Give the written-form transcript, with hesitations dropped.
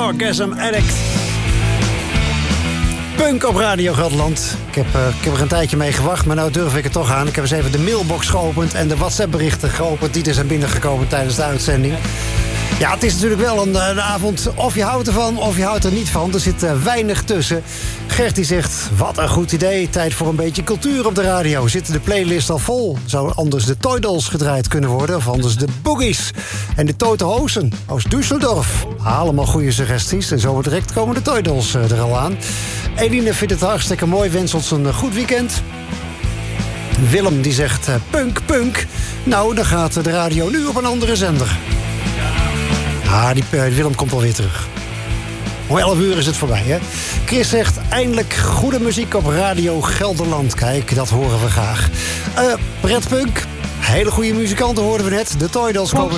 Orgasm Addict. Punk op Radio Gelderland. Ik heb er een tijdje mee gewacht, maar nou durf ik het toch aan. Ik heb eens even de mailbox geopend en de WhatsApp-berichten geopend die er zijn binnengekomen tijdens de uitzending. Ja, het is natuurlijk wel een avond of je houdt ervan of je houdt er niet van. Er zit weinig tussen. Gert die zegt, wat een goed idee. Tijd voor een beetje cultuur op de radio. Zit de playlist al vol? Zou anders de Toy Dolls gedraaid kunnen worden? Of anders de Boogies? En de Tote Hosen uit Düsseldorf. Allemaal goede suggesties. En zo direct komen de Toy Dolls er al aan. Eline vindt het hartstikke mooi. Wens ons een goed weekend. Willem die zegt, punk. Nou, dan gaat de radio nu op een andere zender. Die Willem komt alweer terug. Om 11 uur is het voorbij, hè? Chris zegt, eindelijk goede muziek op Radio Gelderland. Kijk, dat horen we graag. Brett Punk, hele goede muzikanten hoorden we net. De Toy Dolls komen